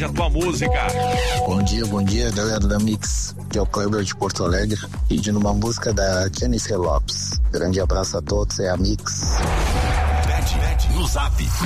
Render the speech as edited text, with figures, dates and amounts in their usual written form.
pede a tua música. Bom dia, galera da Mix. Aqui é o Kleber de Porto Alegre, pedindo uma música da Jennifer Lopez. Grande abraço a todos, é a Mix. Pede no Zap.